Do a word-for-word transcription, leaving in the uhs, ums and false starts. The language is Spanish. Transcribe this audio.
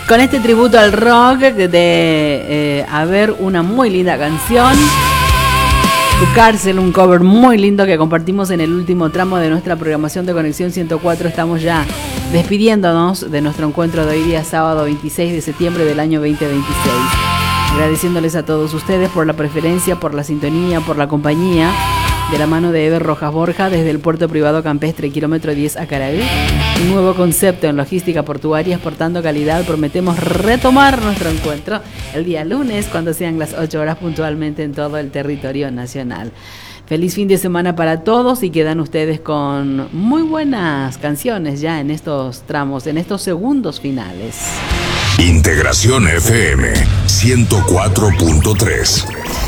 con este tributo al rock de eh, a ver una muy linda canción. Tu Cárcel, un cover muy lindo que compartimos en el último tramo de nuestra programación de Conexión ciento cuatro. Estamos ya despidiéndonos de nuestro encuentro de hoy día sábado veintiséis de septiembre del año veinte veintiséis. Agradeciéndoles a todos ustedes por la preferencia, por la sintonía, por la compañía. De la mano de Eber Rojas Borja, desde el puerto privado campestre, kilómetro diez Acaraí. Un nuevo concepto en logística portuaria, exportando calidad. Prometemos retomar nuestro encuentro el día lunes, cuando sean las ocho horas puntualmente en todo el territorio nacional. Feliz fin de semana para todos y quedan ustedes con muy buenas canciones ya en estos tramos, en estos segundos finales. Integración F M ciento cuatro punto tres.